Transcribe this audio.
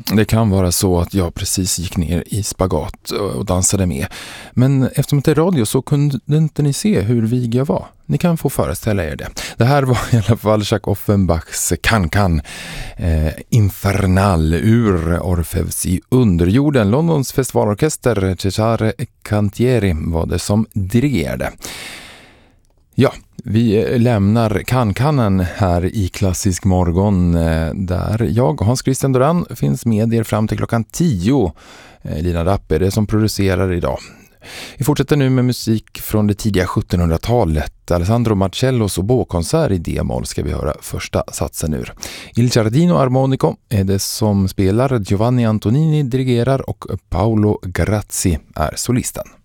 Det kan vara så att jag precis gick ner i spagat och dansade med. Men eftersom det är radio så kunde inte ni se hur vig jag var. Ni kan få föreställa er det. Det här var i alla fall Jacques Offenbachs Can-Can Infernal ur Orfeus i underjorden. Londons festivalorkester Cesare Cantieri var det som dirigerade. Ja, vi lämnar Can-Canen här i Klassisk morgon där jag och Hans Christian Doran finns med er fram till klockan 10. Lina Rapp är det som producerar idag. Vi fortsätter nu med musik från det tidiga 1700-talet. Alessandro Marcellos oboekonsert i D-moll ska vi höra första satsen ur. Il Giardino Armonico är det som spelar, Giovanni Antonini dirigerar och Paolo Grazzi är solisten.